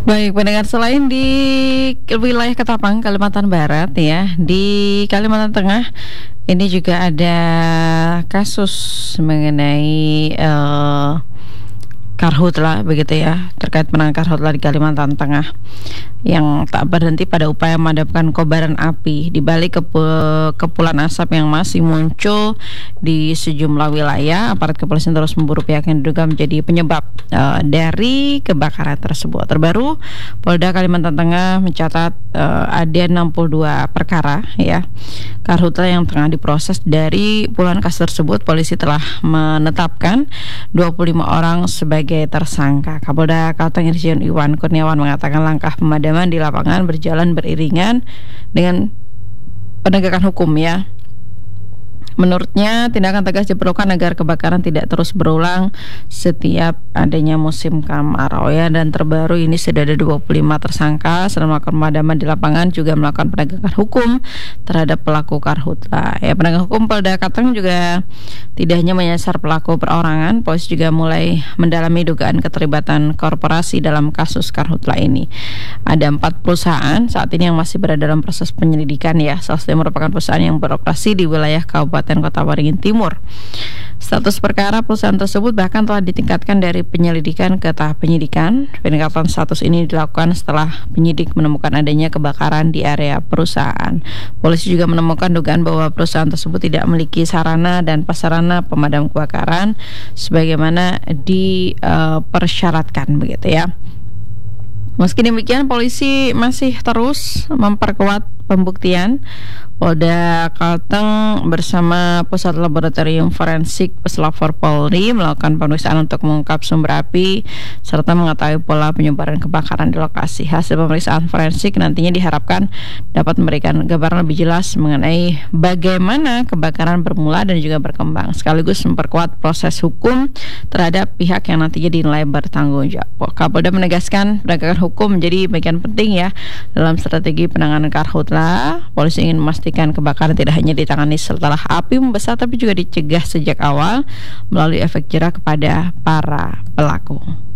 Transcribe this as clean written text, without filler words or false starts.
Baik, pendengar, selain di wilayah Ketapang, Kalimantan Barat ya, di Kalimantan Tengah ini juga ada kasus mengenai karhutla begitu ya, terkait penanganan karhutla di Kalimantan Tengah yang tak berhenti pada upaya memadamkan kobaran api di balik kepulan asap yang masih muncul di sejumlah wilayah. Aparat kepolisian terus memburu pihak yang diduga menjadi penyebab dari kebakaran tersebut. Terbaru, Polda Kalimantan Tengah mencatat ada 62 perkara ya karhutla yang tengah diproses. Dari puluhan kasus tersebut, polisi telah menetapkan 25 orang sebagai tersangka. Kapolda Kalteng Irjen Iwan Kurniawan mengatakan langkah pemadaman di lapangan berjalan beriringan dengan penegakan hukum ya. Menurutnya, tindakan tegas diperlukan agar kebakaran tidak terus berulang setiap adanya musim kemarau ya. Dan terbaru ini sudah ada 25 tersangka sedang melakukan pemadaman di lapangan, juga melakukan penegakan hukum terhadap pelaku karhutla. Ya, penegak hukum Polda Kalteng juga tidak hanya menyasar pelaku perorangan, polisi juga mulai mendalami dugaan keterlibatan korporasi dalam kasus karhutla ini. Ada 4 perusahaan saat ini yang masih berada dalam proses penyelidikan ya. Salah satunya merupakan perusahaan yang beroperasi di wilayah Kabupaten Kota Waringin Timur. Status perkara perusahaan tersebut bahkan telah ditingkatkan dari penyelidikan ke tahap penyidikan. Peningkatan status ini dilakukan setelah penyidik menemukan adanya kebakaran di area perusahaan. Polisi juga menemukan dugaan bahwa perusahaan tersebut tidak memiliki sarana dan prasarana pemadam kebakaran sebagaimana dipersyaratkan begitu ya. Meski demikian, polisi masih terus memperkuat pembuktian. Polda Kalteng bersama Pusat Laboratorium Forensik Puslapfor Polri melakukan pemeriksaan untuk mengungkap sumber api serta mengetahui pola penyebaran kebakaran di lokasi. Hasil pemeriksaan forensik nantinya diharapkan dapat memberikan gambaran lebih jelas mengenai bagaimana kebakaran bermula dan juga berkembang, sekaligus memperkuat proses hukum terhadap pihak yang nantinya dinilai bertanggung jawab. Kapolda menegaskan penegakan hukum menjadi bagian penting ya dalam strategi penanganan karhutla. Polisi ingin memastikan kebakaran tidak hanya ditangani setelah api membesar, tapi juga dicegah sejak awal melalui efek jerah kepada para pelaku.